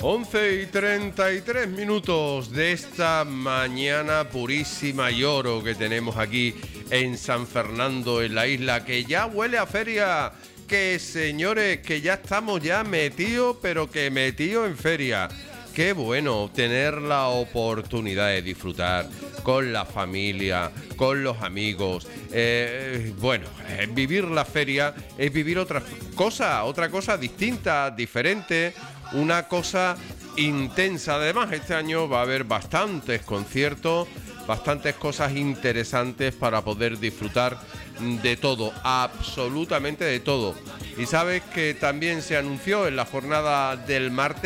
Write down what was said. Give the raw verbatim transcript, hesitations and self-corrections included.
once y treinta y tres minutos de esta mañana purísima y oro que tenemos aquí en San Fernando, en la isla, que ya huele a feria, que señores, que ya estamos ya metidos, pero que metidos en feria. Qué bueno tener la oportunidad de disfrutar con la familia, con los amigos. Eh, bueno, eh, vivir la feria es vivir otra cosa, otra cosa distinta, diferente, una cosa intensa. Además, este año va a haber bastantes conciertos, bastantes cosas interesantes para poder disfrutar de todo, absolutamente de todo. Y sabes que también se anunció en la jornada del martes